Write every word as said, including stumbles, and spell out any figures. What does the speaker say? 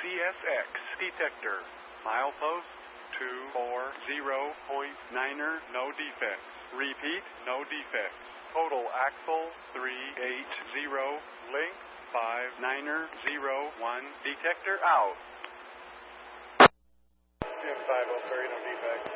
C S X detector. Milepost two four zero point niner, no defects. Repeat, no defects. Total axle three eight zero, length five niner zero one, detector out. M five oh three, no defects.